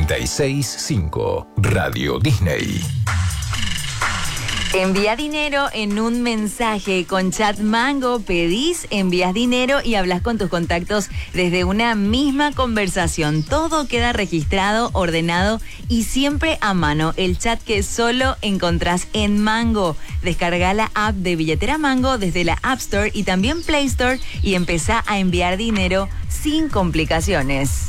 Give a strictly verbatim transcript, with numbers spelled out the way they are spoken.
noventa y seis punto cinco. Radio Disney. Envía dinero en un mensaje con Chat Mango. Pedís, envías dinero y hablas con tus contactos desde una misma conversación. Todo queda registrado, ordenado y siempre a mano. El chat que solo encontrás en Mango. Descarga la app de Billetera Mango desde la App Store y también Play Store y empezá a enviar dinero sin complicaciones.